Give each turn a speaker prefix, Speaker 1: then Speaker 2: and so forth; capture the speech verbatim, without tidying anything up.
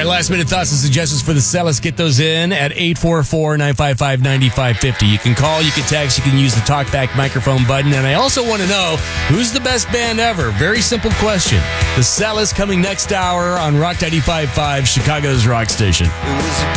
Speaker 1: last minute thoughts and suggestions for the Cellist. Get those in at eight four four, nine five five, nine five five zero. You can call, you can text, you can use the talkback microphone button. And I also want to know, who's the best band ever? Very simple question. The Cellist coming next hour on Rock ninety-five point five, Chicago's rock station.
Speaker 2: It was a